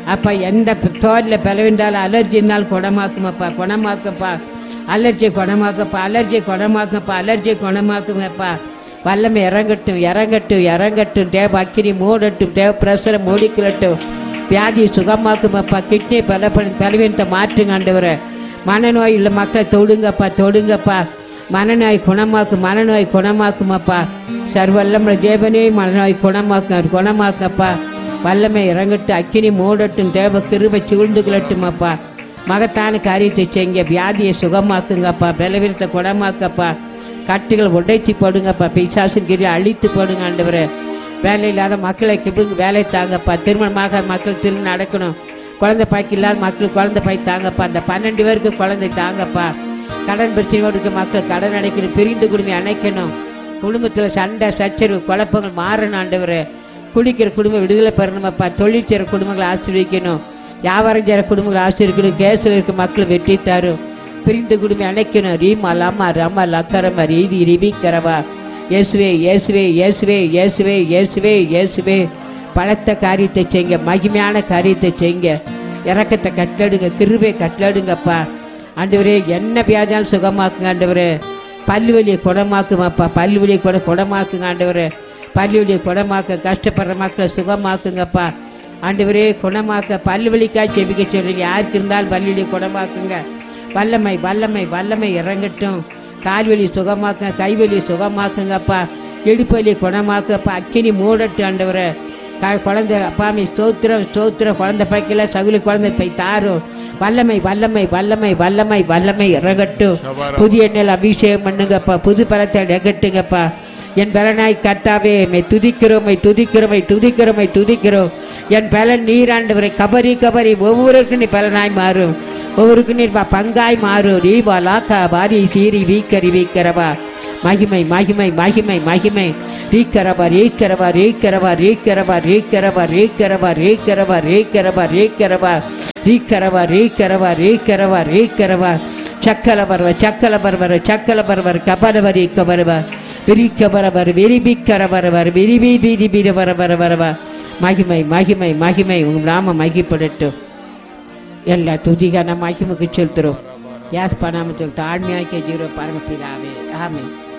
அப்பா எந்த தோலில் பலவிருந்தாலும் அலர்ஜி இருந்தாலும் குணமாக்குமப்பா, குணமாக்கப்பா. Allergy குணமாக்கப்பா, allergy குணமாக்கப்பா, allergy குணமாக்குமப்பா. வல்லமை இறங்கட்டும், இறங்கட்டும், இறங்கட்டும். தேவ அக்கினி மூடட்டும், தேவ பிரசரை மூடிக்கொள்ளட்டும். வியாதியை சுகமாக்குமப்பா. கிட்னி பலவீனத்தை மாற்றுங்க ஆண்டவரே. மனநோய் உள்ள மக்களை தொடுங்கப்பா, தொடுங்கப்பா. மனநோய் குணமாக்கும், மனநோய் குணமாக்குமப்பா. சர்வல்லமுள்ள தேவனே மனநோய் குணமாக்கப்பா. வல்லமை இறங்கட்டும், அக்கினி மூடட்டும், தேவ கிருபை சூழ்ந்து கொள்ளட்டுமப்பா. மகத்தான காரியத்தை செய்யுங்க. வியாதியை சுகமாக்குங்கப்பா, பலவீனத்தை குணமாக்கப்பா. கட்டுகள் உடைச்சி போடுங்கப்பா, பிசாசின் கிரியை அழித்து போடுங்க ஆண்டவரே. வேலை இல்லாத மக்களை கிடுங்க, வேலை தாங்கப்பா. திருமணமாக மக்கள் திருமணம் நடக்கணும். குழந்தை பாய்க்கு இல்லாத மக்கள் குழந்தை பாய் தாங்கப்பா. அந்த 12 பேருக்கு குழந்தை தாங்கப்பா. கடன் பிரச்சனையோடு இருக்க மக்கள் கடன் அடைக்கணும், பிரிந்து குடும்பம் அணைக்கணும். குடும்பத்தில் சண்டை சச்சரவு குழப்பங்கள் மாறணும் ஆண்டவரே. குடிக்கிற குடும்பம் விடுதலை பெறணுமப்பா. தொழில் செய்கிற குடும்பங்களை ஆசீர்வதிக்கணும், வியாபாரம் செய்கிற குடும்பங்களை ஆசீர்வதிக்கணும். கேஸில் இருக்க மக்கள் வெற்றி தரும், பிரிந்து குடும்பம் அணைக்கணும். ரீமா லம்மா ரம்மா லக்கரமா ரீதி ரிபிக்கிறவா. இயேசுவே இயேசுவே இயேசுவே இயேசுவே இயேசுவே இயேசுவே. பலத்த காரியத்தை செய்யுங்க, மகிமையான காரியத்தை செய்யுங்க. இறக்கத்தை கட்டடுங்க, கிருபை கட்டடுங்கப்பா ஆண்டவரே. என்ன வியாதியாலும் சுகமாக்குங்க ஆண்டவரே. பல்வலியை குணமாக்குமாப்பா, பல்வலியை குணமாக்குங்க ஆண்டவரே. பல்வலியை குணமாக்க, கஷ்டப்படுற மக்களை சுகமாக்குங்கப்பா ஆண்டவரே. குணமாக்க, பல்வலிக்காய் செபிக்க சொல்றீங்க. யாருக்கு இருந்தாலும் பல்வலியை குணமாக்குங்க. வல்லமை வல்லமை வல்லமை இறங்கட்டும். கால்வலி சுகமாக்குங்க, கைவலி சுகமாக்குங்கப்பா. இடுப்பலி குணமாக்கப்பா. அக்கினி மூடட்டு ஆண்டவரே. குழந்தை அப்பாமி ஸ்தோத்திரம் ஸ்தோத்திரம். குழந்தை பைக்கல சகுலி குழந்தை பை தாரும். வல்லமை வல்லமை வல்லமை வல்லமை வல்லமை இறங்கட்டும். புதிய எண்ணெயில் அபிஷேகம் பண்ணுங்கப்பா, புது பலத்தை இறங்கட்டுங்கப்பா. என் பலனாய் கர்த்தாவே மை துதிக்கிறோம், மை துதிக்கிறோம், மை துதிக்கிறோம், மை துதிக்கிறோம். என் பலன் நீராண்டவரை. கபரி கபரி ஒவ்வொருக்கும் நீ பலனாய் மாறும், ஒவ்வொருக்கு நீர் பங்காய் மாறும். ரீபா லாக்கா பாரி சீரி வீக்கரி வீக்கிறவா. மகிமை மகிமை மகிமை மகிமை. ரீக்கரவா ரீக்கரவா ரீக்கரவா ரீக்கரவா ரீக்கரவா ரீக்கரவா ரீக்கரவா ரீக்கரவா ரீக்கரவா ரீக்கரவா ரீக்கரவா ரீக்கரவா ரீக்கரவா. சக்கல பரவ சக்கல பரவர சக்கல பரவர் கபரவரி கபரவ விரிக்க பரவர் விரிபிக்கர பரவர் விரிபி விரிபிர வர வர வரவா. மகிமை மகிமை மகிமை. உங்கள் நாம மகிப்படட்டும். எல்லா துதிகான மகிமுக்கு செலுத்துறோம். யாஸ் பணாமத்தில் தாழ்மையாக்கி ஜீரோ பரமபிதாவே ஆமென்.